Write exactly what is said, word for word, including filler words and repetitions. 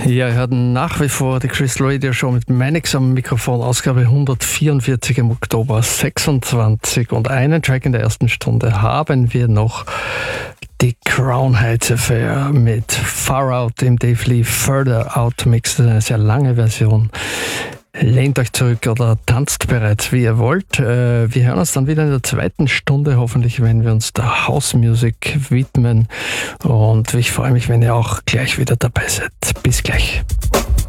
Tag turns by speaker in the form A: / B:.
A: Ja, ihr hört nach wie vor die Crystal Radio Show mit Mannix am Mikrofon, Ausgabe hundertvierundvierzig im Oktober sechsundzwanzig, und einen Track in der ersten Stunde haben wir noch, die Crown Heights Affair mit Far Out im Dave Lee Further Out Mix. Das ist eine sehr lange Version. Lehnt euch zurück oder tanzt bereits, wie ihr wollt. Wir hören uns dann wieder in der zweiten Stunde, hoffentlich, wenn wir uns der House Music widmen. Und ich freue mich, wenn ihr auch gleich wieder dabei seid. Bis gleich.